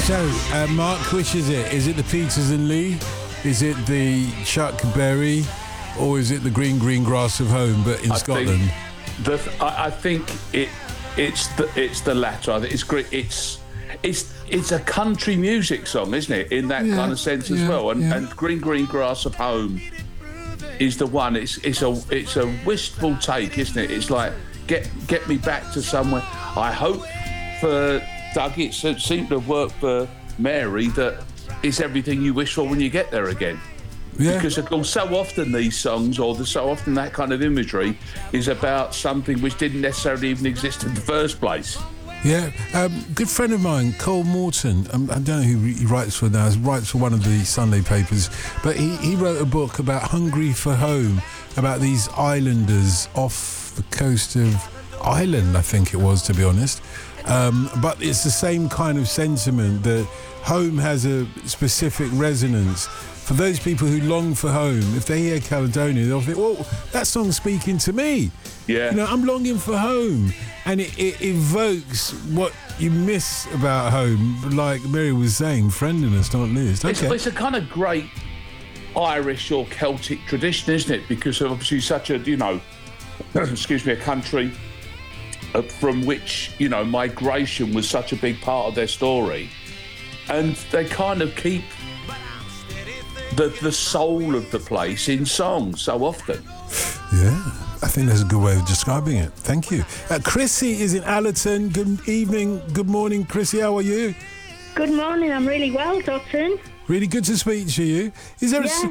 So, Mark, which is it? Is it the Peters and Lee? Is it the Chuck Berry? Or is it the green, green grass of home, but in Scotland? I think it's the latter. I think it's great. It's a country music song, isn't it? In that kind of sense as well. And green, green grass of home is the one. It's a wistful take, isn't it? It's like get me back to somewhere. I hope for Doug it seemed to have worked for Mary that it's everything you wish for when you get there again. Yeah. Because of course, so often these songs, so often that kind of imagery, is about something which didn't necessarily even exist in the first place. Yeah, good friend of mine, Cole Morton. I don't know who he writes for now. He writes for one of the Sunday papers, but he wrote a book about Hungry for Home, about these islanders off the coast of Ireland, I think it was, to be honest. But it's the same kind of sentiment that home has a specific resonance. For those people who long for home, if they hear Caledonia, they'll think, well, that song's speaking to me. Yeah. You know, I'm longing for home. And it evokes what you miss about home, like Mary was saying, friendliness, not least. Okay. It's a kind of great Irish or Celtic tradition, isn't it? Because obviously such a, a country from which, migration was such a big part of their story. And they kind of keep the soul of the place in song so often. Yeah, I think that's a good way of describing it. Thank you. Chrissy is in Allerton. Good evening, good morning, Chrissy. How are you? Good morning. I'm really well, Dotton. Really good to speak to you. Is there